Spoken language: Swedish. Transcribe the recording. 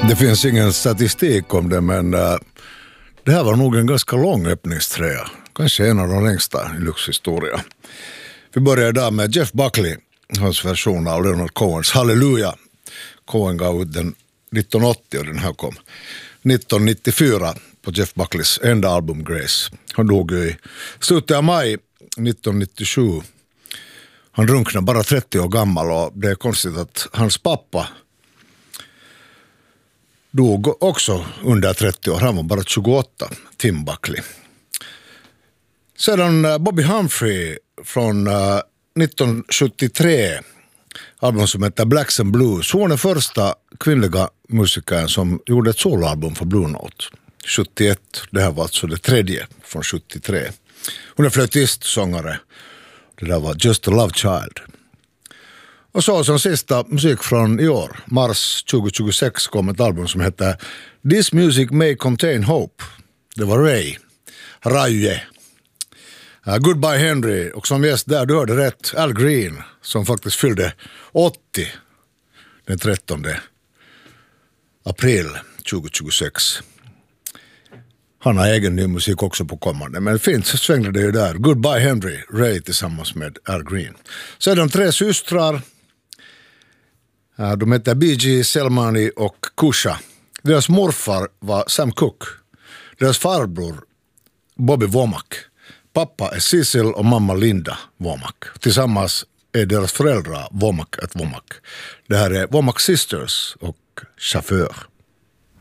Det finns ingen statistik om det, men det här var nog en ganska lång öppningsträa. Kanske en av de längsta i Lux-historia. Vi börjar idag med Jeff Buckley, hans version av Leonard Cohens Halleluja. Cohen gav ut den 1980 och den här kom 1994 på Jeff Buckleys enda album Grace. Han dog i slutet av maj 1997. Han drunknade bara 30 år gammal och det är konstigt att hans pappa dog också under 30 år. Han var bara 28, Tim Buckley. Sedan Bobby Humphrey från 1973, album som heter Blacks and Blues. Hon är den första kvinnliga musikern som gjorde ett soloalbum för Blue Note. 71, det här var alltså det tredje från 73. Hon är flöjtist, sångare. Det där var Just a Love Child. Och så som sista musik från i år, mars 2026, kom ett album som heter This Music May Contain Hope. Det var Raye. Goodbye Henry, och som gäst där, du hörde rätt, Al Green, som faktiskt fyllde 80 den 13 april 2026. Han har egen ny musik också på kommande, men fint så svängde det ju där. Goodbye Henry, Ray tillsammans med Al Green. Så är de tre systrar. De heter B.G. Selmani och Kusha. Deras morfar var Sam Cooke. Deras farbror Bobby Womack. Pappa är Cecil och mamma Linda Womack. Tillsammans är deras föräldrar Womack ett Womack. Det här är Womack Sisters och Chaufför.